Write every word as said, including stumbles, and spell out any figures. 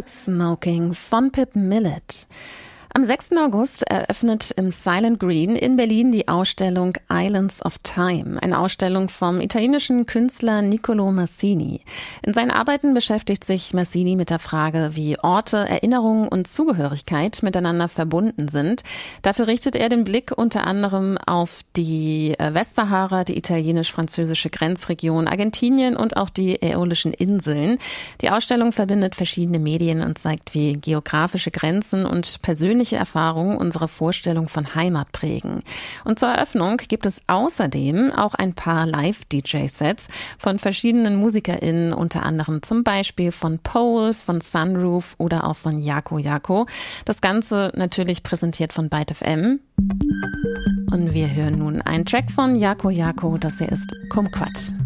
Smoking von Pip Millett. Am sechsten August eröffnet im Silent Green in Berlin die Ausstellung Islands of Time, eine Ausstellung vom italienischen Künstler Niccolò Massini. In seinen Arbeiten beschäftigt sich Massini mit der Frage, wie Orte, Erinnerungen und Zugehörigkeit miteinander verbunden sind. Dafür richtet er den Blick unter anderem auf die Westsahara, die italienisch-französische Grenzregion, Argentinien und auch die Äolischen Inseln. Die Ausstellung verbindet verschiedene Medien und zeigt, wie geografische Grenzen und persönliche Erfahrungen unsere Vorstellung von Heimat prägen. Und zur Eröffnung gibt es außerdem auch ein paar Live-D J-Sets von verschiedenen MusikerInnen, unter anderem zum Beispiel von Pole, von Sunroof oder auch von Jaco Jaco. Das Ganze natürlich präsentiert von Byte F M. Und wir hören nun einen Track von Jaco Jaco, das hier ist Kumquat.